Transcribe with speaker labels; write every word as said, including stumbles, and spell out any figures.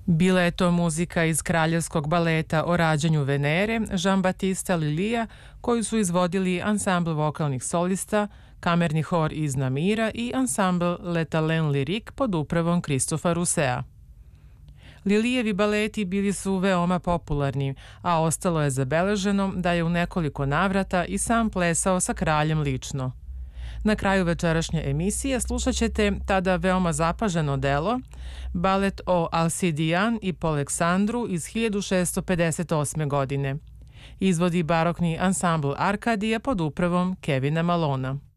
Speaker 1: Bila je to muzika iz kraljevskog baleta o rađanju Venere Jean-Baptista Lullyja, koju su izvodili ansambl vokalnih solista, kamerni hor iz Namira i ansambl Le Talent Lyrique pod upravom Christopha Rousseau. Lullyjevi baleti bili su veoma popularni, a ostalo je zabeleženo da je u nekoliko navrata i sam plesao sa kraljem lično. Na kraju večerašnje emisije slušat ćete tada veoma zapaženo delo, balet o Alcidijan i Poleksandru iz hiljadu šeststo pedeset osme. godine. Izvodi barokni ansambl Arkadija pod upravom Kevina Malona.